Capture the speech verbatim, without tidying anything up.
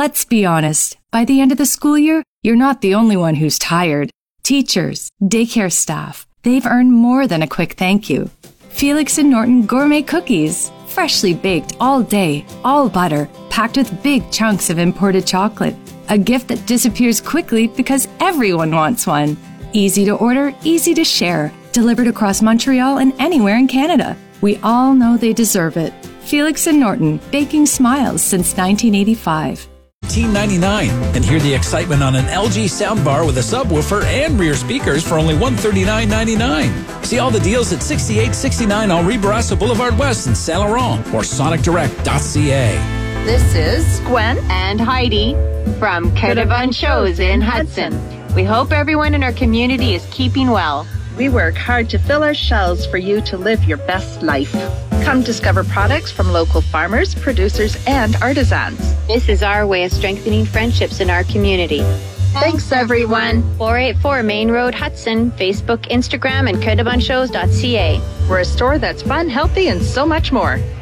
Let's be honest. By the end of the school year, you're not the only one who's tired. Teachers, daycare staff, they've earned more than a quick thank you. Felix and Norton Gourmet Cookies. Freshly baked all day, all butter, packed with big chunks of imported chocolate. A gift that disappears quickly because everyone wants one. Easy to order, easy to share. Delivered across Montreal and anywhere in Canada. We all know they deserve it. Felix and Norton, baking smiles since nineteen eighty-five. nineteen ninety-nine, and hear the excitement on an L G soundbar with a subwoofer and rear speakers for only one hundred thirty-nine ninety-nine. See all the deals at sixty-eight sixty-nine Henri Bourassa Boulevard West in Saint Laurent or sonic direct dot c a. This is Gwen and Heidi from Caravane Shows in Hudson. We hope everyone in our community is keeping well. We work hard to fill our shelves for you to live your best life. Come discover products from local farmers, producers, and artisans. This is our way of strengthening friendships in our community. Thanks, everyone. four eighty-four Main Road, Hudson, Facebook, Instagram, and caravane shows dot c a. We're a store that's fun, healthy, and so much more.